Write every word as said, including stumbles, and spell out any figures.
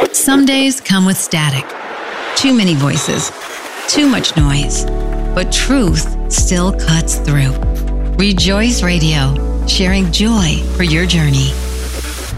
Some days come with static. Too many voices. Too much noise. But truth still cuts through. Rejoice Radio, sharing joy for your journey.